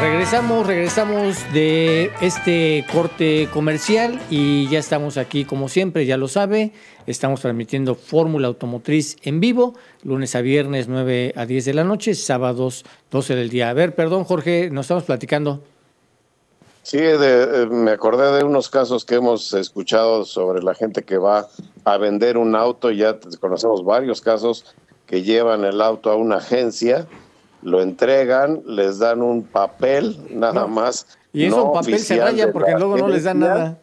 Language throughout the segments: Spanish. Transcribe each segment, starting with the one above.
Regresamos de este corte comercial y ya estamos aquí como siempre, ya lo sabe, estamos transmitiendo Fórmula Automotriz en vivo, lunes a viernes 9 a 10 de la noche, sábados 12 del día. A ver, perdón Jorge, nos estamos platicando. Sí, me acordé de unos casos que hemos escuchado sobre la gente que va a vender un auto, ya conocemos varios casos que llevan el auto a una agencia, lo entregan, les dan un papel nada más. Y eso no papel se raya porque luego no les dan nada.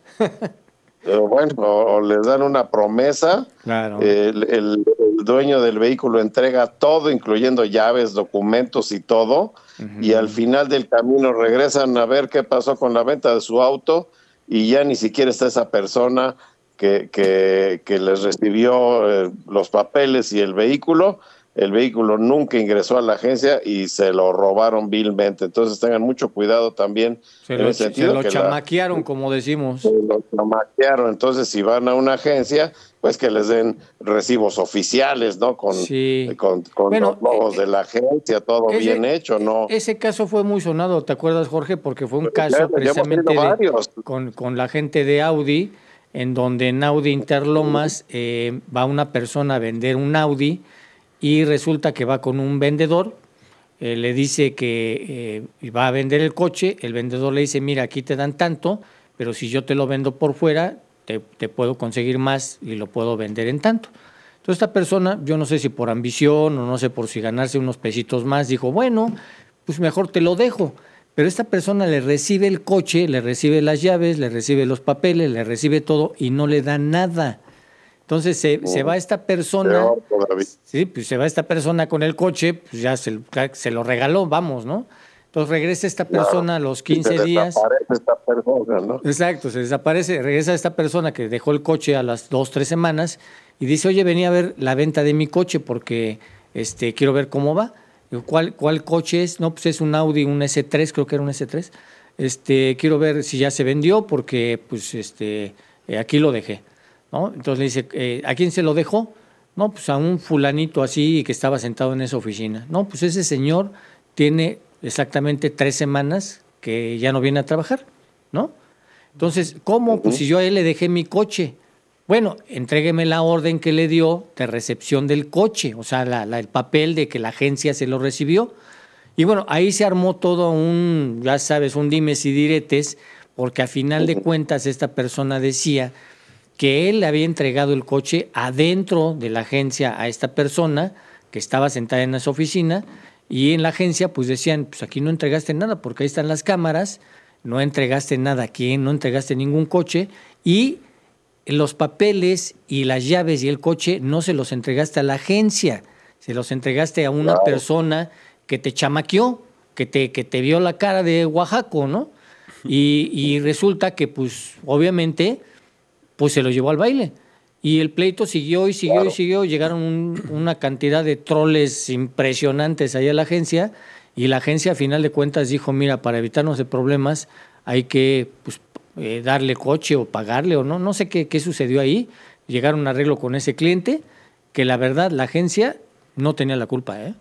Bueno, o les dan una promesa. Claro. El dueño del vehículo entrega todo, incluyendo llaves, documentos y todo, y al final del camino regresan a ver qué pasó con la venta de su auto y ya ni siquiera está esa persona que les recibió los papeles y el vehículo. El vehículo nunca ingresó a la agencia y se lo robaron vilmente. Entonces tengan mucho cuidado también. Se lo chamaquearon, como decimos. Se lo chamaquearon. Entonces, si van a una agencia, pues que les den recibos oficiales, ¿no? Con los logos de la agencia, todo bien hecho, ¿no? Ese caso fue muy sonado, ¿te acuerdas, Jorge? Porque fue un caso precisamente con la gente de Audi, en donde en Audi Interlomas va una persona a vender un Audi y resulta que va con un vendedor, le dice que va a vender el coche, el vendedor le dice, mira, aquí te dan tanto, pero si yo te lo vendo por fuera, te puedo conseguir más y lo puedo vender en tanto. Entonces esta persona, yo no sé si por ambición o no sé por si ganarse unos pesitos más, dijo, bueno, pues mejor te lo dejo. Pero esta persona le recibe el coche, le recibe las llaves, le recibe los papeles, le recibe todo y no le da nada. Entonces se va esta persona, sí, pues se va esta persona con el coche, pues ya se lo regaló, vamos, ¿no? Entonces regresa esta persona a los 15 días. Se desaparece esta persona, ¿no? Exacto, se desaparece, regresa esta persona que dejó el coche a las 2-3 semanas y dice, oye, venía a ver la venta de mi coche porque quiero ver cómo va. Digo, ¿cuál coche es? No, pues es un Audi, un S3, creo que era un S3. Quiero ver si ya se vendió porque pues aquí lo dejé, ¿no? Entonces le dice, ¿a quién se lo dejó? No, pues a un fulanito así que estaba sentado en esa oficina. No, pues ese señor tiene exactamente 3 semanas que ya no viene a trabajar, ¿no? Entonces, ¿cómo? Pues si yo a él le dejé mi coche. Bueno, entrégueme la orden que le dio de recepción del coche, o sea, el papel de que la agencia se lo recibió. Y bueno, ahí se armó todo ya sabes, un dimes y diretes, porque a final de cuentas esta persona decía que él le había entregado el coche adentro de la agencia a esta persona que estaba sentada en esa oficina, y en la agencia pues decían, pues aquí no entregaste nada porque ahí están las cámaras, no entregaste nada aquí, no entregaste ningún coche, y los papeles y las llaves y el coche no se los entregaste a la agencia, se los entregaste a una persona que te chamaqueó, que te vio la cara de Oaxaco, ¿no? Y resulta que pues obviamente pues se lo llevó al baile. Y el pleito siguió y siguió y siguió. Llegaron una cantidad de troles impresionantes ahí a la agencia, y la agencia a final de cuentas dijo, mira, para evitarnos de problemas hay que pues, darle coche o pagarle o no sé qué sucedió ahí. Llegaron a un arreglo con ese cliente que la verdad la agencia no tenía la culpa, ¿eh?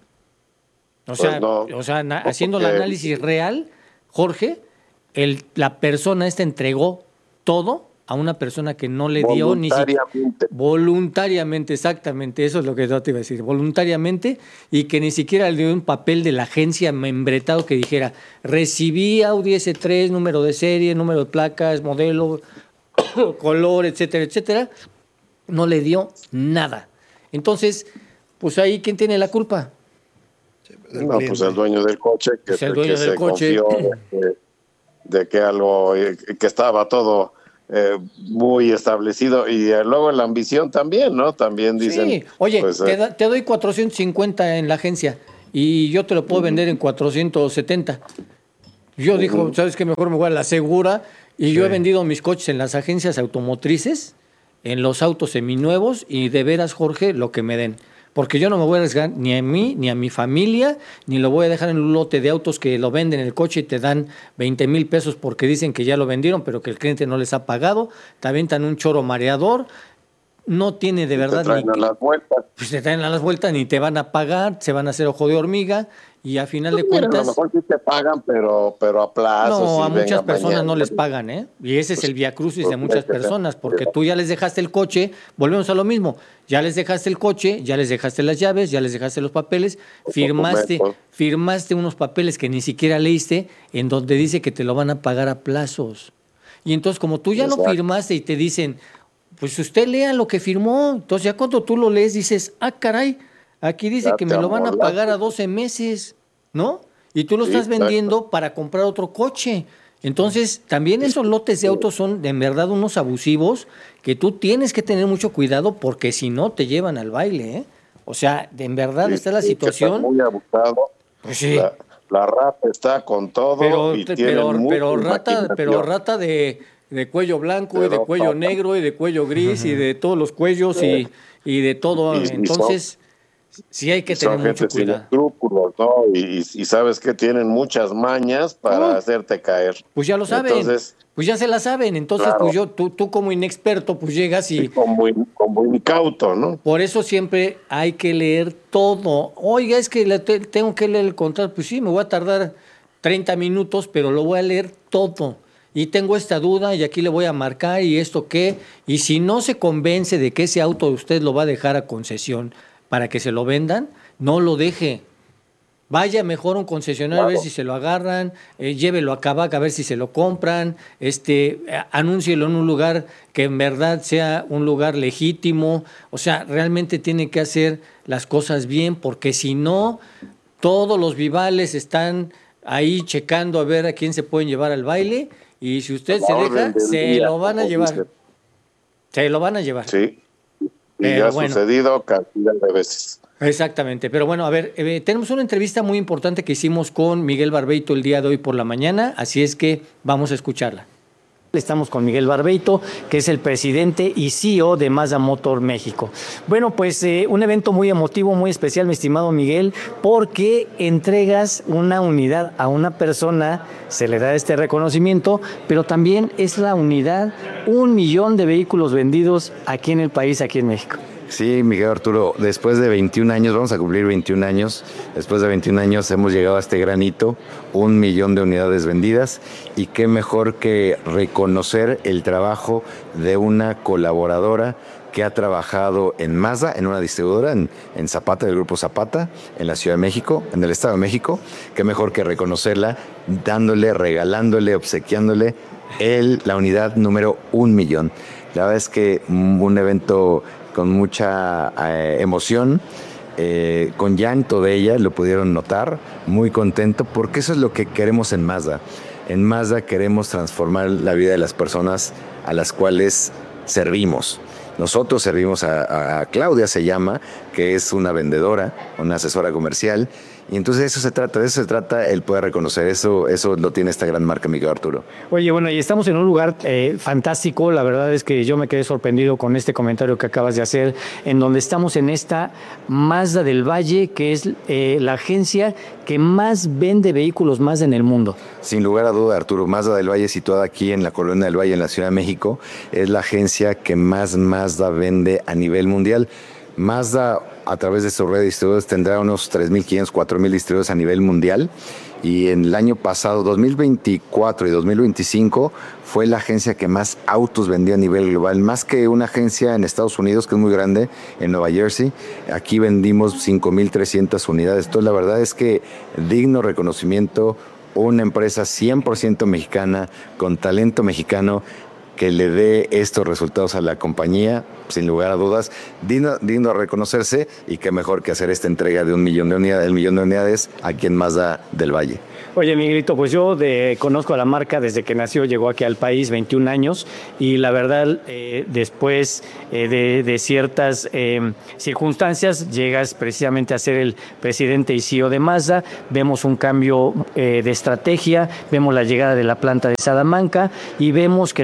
Haciendo el análisis real, Jorge, la persona entregó todo a una persona que no le dio ni siquiera voluntariamente, exactamente, eso es lo que yo te iba a decir, voluntariamente, y que ni siquiera le dio un papel de la agencia membretado que dijera, recibí Audi S3, número de serie, número de placas, modelo, color, etcétera, etcétera. No le dio nada. Entonces, pues ahí, ¿quién tiene la culpa? No, pues el dueño del coche, que se confió de que algo, que estaba todo muy establecido, y luego la ambición también, ¿no? También dicen... Sí, oye, pues, te doy 450 en la agencia y yo te lo puedo vender en 470. Yo digo, ¿sabes qué? Mejor me voy a la segura, y yo he vendido mis coches en las agencias automotrices, en los autos seminuevos, y de veras, Jorge, lo que me den. Porque yo no me voy a arriesgar ni a mí, ni a mi familia, ni lo voy a dejar en un lote de autos que lo venden en el coche y te dan 20,000 pesos porque dicen que ya lo vendieron, pero que el cliente no les ha pagado. Te avientan un choro mareador. no tiene de verdad te traen a las vueltas. pues te traen a las vueltas, ni te van a pagar, se van a hacer ojo de hormiga y a final de Mira, a lo cuentas, mejor sí te pagan, pero a plazos no, a y muchas venga personas mañana. no les pagan, ¿eh? Y ese es el viacrucis de Pues, muchas personas, porque tú ya les dejaste el coche, volvemos a lo mismo, ya les dejaste el coche, ya les dejaste las llaves, ya les dejaste los papeles, documentos. firmaste unos papeles que ni siquiera leíste, en donde dice que te lo van a pagar a plazos. Y entonces, como tú ya lo Exacto. firmaste y te dicen, pues usted lea lo que firmó, entonces ya cuando tú lo lees dices, ah, caray, aquí dice Ya que te me lo van a amolaste. pagar a 12 meses, ¿no? Y tú lo Sí, estás exacto. vendiendo para comprar otro coche. Entonces, también esos lotes de autos son de verdad unos abusivos que tú tienes que tener mucho cuidado porque si no te llevan al baile, ¿eh? O sea, en verdad Sí, está la sí, que está situación. muy abusado. Pues sí, La rata está con todo y tienen mucha pero imaginación. rata de cuello blanco De y de dos cuello patas. negro y de cuello gris y de todos los cuellos y de todo. Y son, Entonces, sí hay y que tener son mucho gente sin cuidado. escrúpulos, ¿no? Y sabes que tienen muchas mañas para Uh, hacerte caer. pues ya lo saben, Entonces, pues ya se la saben. Entonces, pues claro, tú como inexperto, pues llegas sí, y como incauto, ¿no? por eso siempre hay que leer todo. Oiga, es que tengo que leer el contrato. Pues sí, me voy a tardar 30 minutos, pero lo voy a leer todo. Y tengo esta duda y aquí le voy a marcar y esto qué. Y si no se convence de que ese auto usted lo va a dejar a concesión para que se lo vendan, no lo deje. Vaya mejor a un concesionario a ver Claro. si se lo agarran, llévelo a Kavak a ver si se lo compran, anúncielo en un lugar que en verdad sea un lugar legítimo. O sea, realmente tiene que hacer las cosas bien, porque si no, todos los vivales están ahí checando a ver a quién se pueden llevar al baile, y si A usted la se orden deja, del se día, lo van a como llevar, dicen. se lo van a llevar. Sí, y ya Pero ha bueno. sucedido cantidad de veces. Exactamente, pero bueno, a ver, tenemos una entrevista muy importante que hicimos con Miguel Barbeito el día de hoy por la mañana, así es que vamos a escucharla. Estamos con Miguel Barbeito, que es el presidente y CEO de Mazda Motor México. Bueno, pues un evento muy emotivo, muy especial, mi estimado Miguel, porque entregas una unidad a una persona, se le da este reconocimiento, pero también es la unidad, 1 millón de vehículos vendidos aquí en el país, aquí en México. Sí, Miguel Arturo, después de 21 años, vamos a cumplir 21 años, después de 21 años hemos llegado a este gran hito, 1 millón de unidades vendidas, y qué mejor que reconocer el trabajo de una colaboradora que ha trabajado en Mazda, en una distribuidora, en Zapata, del grupo Zapata, en la Ciudad de México, en el Estado de México. Qué mejor que reconocerla, dándole, regalándole, obsequiándole la unidad número 1 millón. La verdad es que un evento con mucha emoción, con llanto de ella, lo pudieron notar, muy contento, porque eso es lo que queremos en Mazda. En Mazda queremos transformar la vida de las personas a las cuales servimos. Nosotros servimos a Claudia, se llama, que es una vendedora, una asesora comercial, y entonces de eso se trata el poder reconocer, eso lo tiene esta gran marca, Miguel Arturo. Oye, bueno, y estamos en un lugar fantástico, la verdad es que yo me quedé sorprendido con este comentario que acabas de hacer, en donde estamos en esta Mazda del Valle, que es la agencia que más vende vehículos Mazda en el mundo. Sin lugar a duda, Arturo, Mazda del Valle, situada aquí en la Colonia del Valle, en la Ciudad de México, es la agencia que más Mazda vende a nivel mundial. Mazda, a través de su red de distribuidores, tendrá unos 3.500, 4.000 distribuidores a nivel mundial. Y en el año pasado, 2024 y 2025, fue la agencia que más autos vendió a nivel global, más que una agencia en Estados Unidos, que es muy grande, en Nueva Jersey. Aquí vendimos 5.300 unidades. Entonces, la verdad es que digno reconocimiento, una empresa 100% mexicana, con talento mexicano, que le dé estos resultados a la compañía, sin lugar a dudas, digno a reconocerse, y qué mejor que hacer esta entrega de 1 millón de unidades, el 1 millón de unidades aquí en Mazda del Valle. Oye, Miguelito, pues yo conozco a la marca desde que nació, llegó aquí al país, 21 años, y la verdad, después de ciertas circunstancias, llegas precisamente a ser el presidente y CEO de Mazda, vemos un cambio de estrategia, vemos la llegada de la planta de Salamanca, y vemos que la marca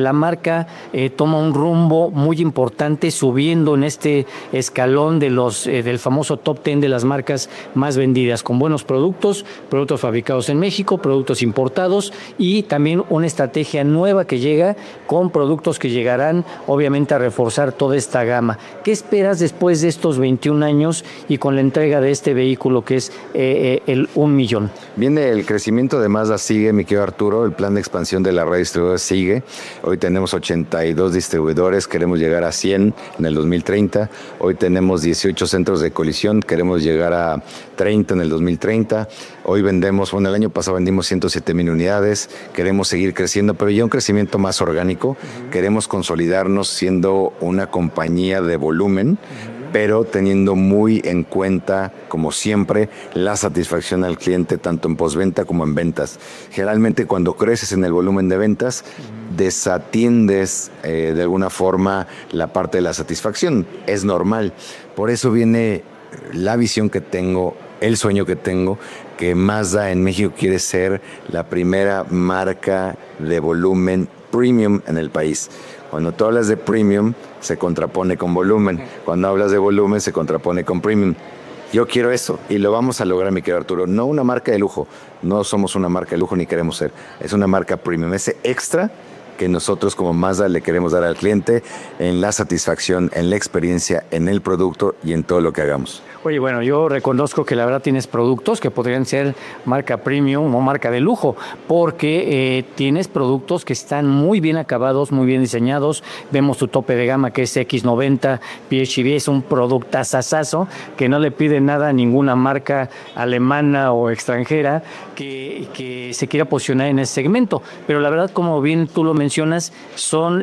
marca toma un rumbo muy importante, subiendo en este escalón de del famoso top 10 de las marcas más vendidas, con buenos productos fabricados en México, productos importados y también una estrategia nueva que llega con productos que llegarán obviamente a reforzar toda esta gama. ¿Qué esperas después de estos 21 años y con la entrega de este vehículo que es el 1 millón? Viene el crecimiento de Mazda, sigue, mi querido Arturo, el plan de expansión de la red de distribuidores sigue. Hoy tenemos 82 distribuidores, queremos llegar a 100 en el 2030. Hoy tenemos 18 centros de colisión, queremos llegar a 30 en el 2030. Hoy vendemos, el año pasado vendimos 107,000 unidades, queremos seguir creciendo, pero ya un crecimiento más orgánico. Queremos consolidarnos siendo una compañía de volumen, pero teniendo muy en cuenta, como siempre, la satisfacción al cliente, tanto en postventa como en ventas. Generalmente, cuando creces en el volumen de ventas, desatiendes de alguna forma la parte de la satisfacción. Es normal. Por eso viene la visión que tengo, el sueño que tengo, que Mazda en México quiere ser la primera marca de volumen premium en el país. Cuando tú hablas de premium, se contrapone con volumen. Cuando hablas de volumen, se contrapone con premium. Yo quiero eso y lo vamos a lograr, mi querido Arturo. No una marca de lujo. No somos una marca de lujo ni queremos ser. Es una marca premium. Ese extra que nosotros como Mazda le queremos dar al cliente en la satisfacción, en la experiencia, en el producto y en todo lo que hagamos. Oye, bueno, yo reconozco que la verdad tienes productos que podrían ser marca premium o marca de lujo, porque tienes productos que están muy bien acabados, muy bien diseñados. Vemos tu tope de gama que es X90 PHEV, es un productazazazo que no le pide nada a ninguna marca alemana o extranjera que se quiera posicionar en ese segmento. Pero la verdad, como bien tú lo mencionas, son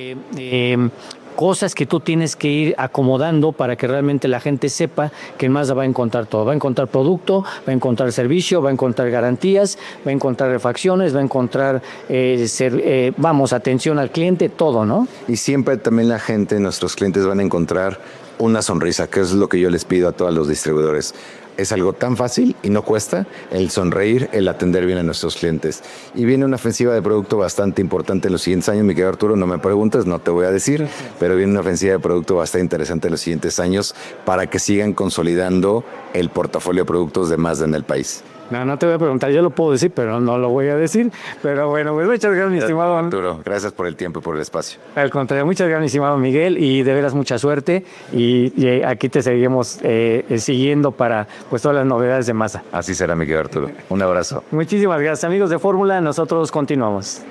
cosas que tú tienes que ir acomodando para que realmente la gente sepa que en Mazda va a encontrar todo. Va a encontrar producto, va a encontrar servicio, va a encontrar garantías, va a encontrar refacciones, va a encontrar atención al cliente, todo, ¿no? Y siempre también la gente, nuestros clientes van a encontrar una sonrisa, que es lo que yo les pido a todos los distribuidores. Es algo tan fácil y no cuesta el sonreír, el atender bien a nuestros clientes. Y viene una ofensiva de producto bastante importante en los siguientes años. Mi querido Arturo, no me preguntes, no te voy a decir, pero viene una ofensiva de producto bastante interesante en los siguientes años para que sigan consolidando el portafolio de productos de Mazda en el país. No te voy a preguntar, yo lo puedo decir, pero no lo voy a decir. Pero bueno, pues muchas gracias, mi estimado Arturo, gracias por el tiempo y por el espacio. Al contrario, muchas gracias, mi estimado Miguel, y de veras mucha suerte. Y aquí te seguimos siguiendo para pues todas las novedades de Mazda. Así será, mi querido Arturo. Un abrazo. Muchísimas gracias, amigos de Fórmula. Nosotros continuamos.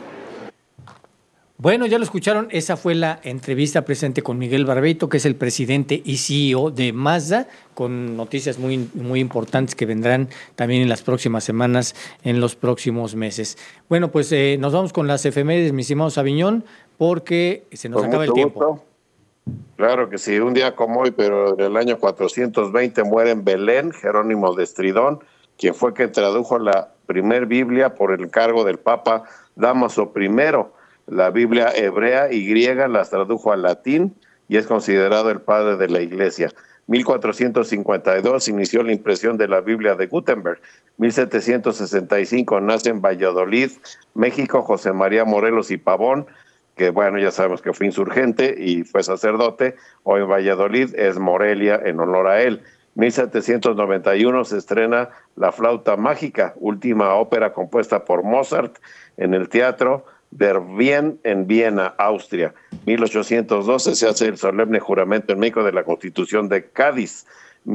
Bueno, ya lo escucharon, esa fue la entrevista presente con Miguel Barbeito, que es el presidente y CEO de Mazda, con noticias muy, muy importantes que vendrán también en las próximas semanas, en los próximos meses. Bueno, pues nos vamos con las efemérides, mi estimado Saviñón, porque se nos acaba el tiempo. Claro que sí, un día como hoy, pero en el año 420 muere en Belén Jerónimo de Estridón, quien fue que tradujo la primer Biblia por el encargo del Papa Dámaso I. La Biblia hebrea y griega las tradujo al latín y es considerado el padre de la Iglesia. 1452 inició la impresión de la Biblia de Gutenberg. 1765 nace en Valladolid, México, José María Morelos y Pavón, que bueno, ya sabemos que fue insurgente y fue sacerdote. Hoy en Valladolid es Morelia en honor a él. 1791 se estrena La Flauta Mágica, última ópera compuesta por Mozart en el Teatro Der Wien en Viena, Austria. 1812 se hace el solemne juramento en México de la Constitución de Cádiz.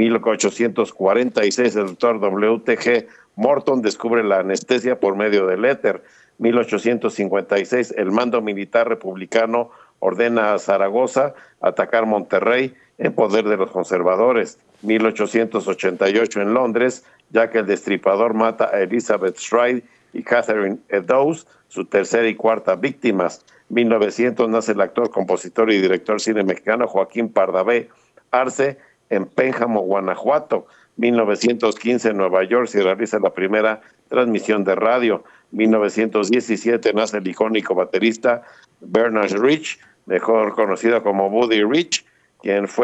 1846 el doctor W.T.G. Morton descubre la anestesia por medio del éter. 1856 el mando militar republicano ordena a Zaragoza atacar Monterrey en poder de los conservadores. 1888 en Londres, Jack el Destripador mata a Elizabeth Stride y Catherine Eddowes, su tercera y cuarta víctimas. 1900 nace el actor, compositor y director de cine mexicano Joaquín Pardavé Arce en Pénjamo, Guanajuato. 1915 en Nueva York se realiza la primera transmisión de radio. 1917 nace el icónico baterista Bernard Rich, mejor conocido como Buddy Rich, quien fue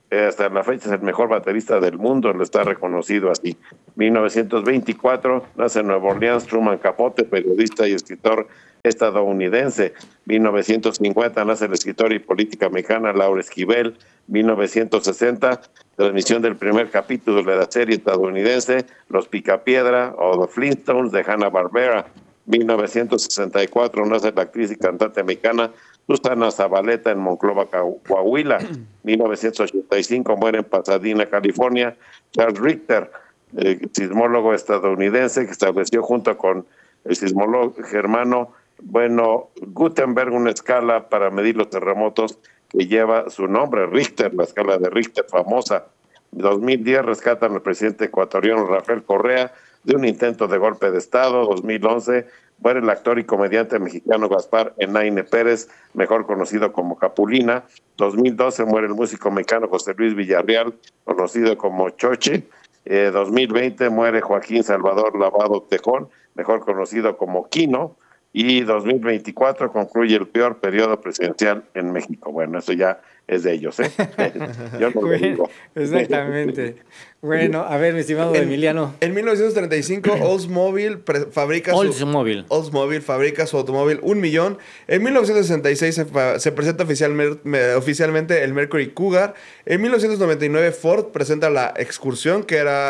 hasta la fecha es el mejor baterista del mundo, le está reconocido así. 1924 nace en Nueva Orleans Truman Capote, periodista y escritor estadounidense. 1950 nace el escritor y política mexicana Laura Esquivel. 1960, transmisión del primer capítulo de la serie estadounidense Los Picapiedra o The Flintstones de Hanna-Barbera. 1964 nace la actriz y cantante mexicana Susana Zabaleta en Monclova, Coahuila. 1985 muere en Pasadena, California, Charles Richter, sismólogo estadounidense que estableció junto con el sismólogo germano Gutenberg una escala para medir los terremotos que lleva su nombre, Richter, la escala de Richter famosa. En 2010 rescatan al presidente ecuatoriano Rafael Correa de un intento de golpe de Estado. 2011 muere el actor y comediante mexicano Gaspar Enaine Pérez, mejor conocido como Capulina. 2012 muere el músico mexicano José Luis Villarreal, conocido como Choche. 2020 muere Joaquín Salvador Lavado Tejón, mejor conocido como Quino. Y 2024 concluye el peor periodo presidencial en México. Bueno, eso ya es de ellos, ¿eh? Yo no lo digo. Exactamente. Bueno, a ver, mi estimado Emiliano. En 1935, Oldsmobile fabrica su automóvil 1 millón. En 1966 se presenta oficialmente el Mercury Cougar. En 1999 Ford presenta la Excursion, que era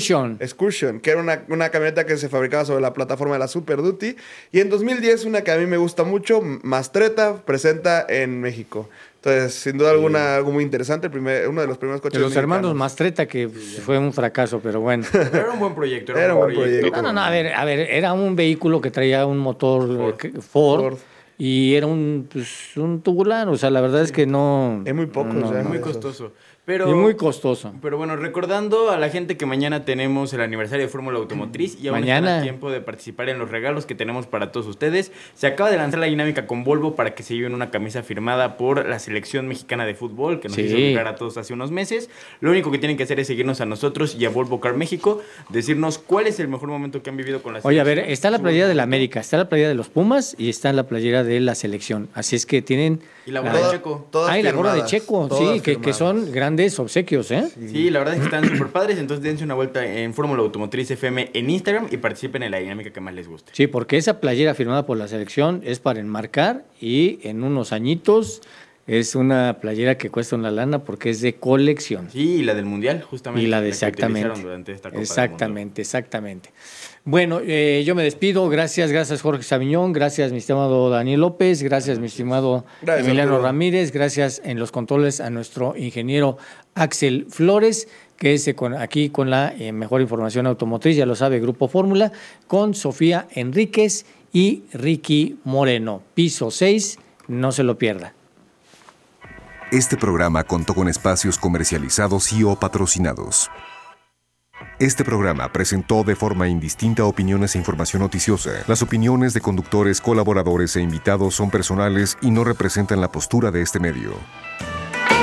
una camioneta que se fabricaba sobre la plataforma de la Super Duty. Y en 2010, una que a mí me gusta mucho, Mastretta, presenta en México. Entonces, sin duda alguna, algo muy interesante. Uno de los primeros coches de los hermanos Mastretta, que fue un fracaso, pero bueno. Pero era un buen proyecto. No, a ver, era un vehículo que traía un motor Ford. Y era un tubular, o sea, la verdad es que no... Es muy poco, es muy costoso. Y muy costoso. Pero bueno, recordando a la gente que mañana tenemos el aniversario de Fórmula Automotriz y aún están a tiempo de participar en los regalos que tenemos para todos ustedes. Se acaba de lanzar la dinámica con Volvo para que se lleven una camisa firmada por la selección mexicana de fútbol que nos hizo llegar a todos hace unos meses. Lo único que tienen que hacer es seguirnos a nosotros y a Volvo Car México, decirnos cuál es el mejor momento que han vivido con la selección. Oye, a ver, está la playera de la América, está la playera de los Pumas y está la playera de la selección. Así es que tienen... Y la gorra de Checo. Y la gorra de Checo, sí, que son grandes obsequios, ¿eh? Sí, la verdad es que están súper padres, entonces dense una vuelta en Fórmula Automotriz FM en Instagram y participen en la dinámica que más les guste. Sí, porque esa playera firmada por la selección es para enmarcar y en unos añitos es una playera que cuesta una lana porque es de colección. Sí, y la del Mundial, justamente. Y la de exactamente. Durante esta Copa Exactamente. Bueno, yo me despido. Gracias Jorge Sabiñón. Gracias, mi estimado Daniel López. Gracias, mi estimado Emiliano Ramírez. Gracias en los controles a nuestro ingeniero Axel Flores, que es aquí con la mejor información automotriz, ya lo sabe, Grupo Fórmula, con Sofía Enríquez y Ricky Moreno. Piso 6, no se lo pierda. Este programa contó con espacios comercializados y o patrocinados. Este programa presentó de forma indistinta opiniones e información noticiosa. Las opiniones de conductores, colaboradores e invitados son personales y no representan la postura de este medio.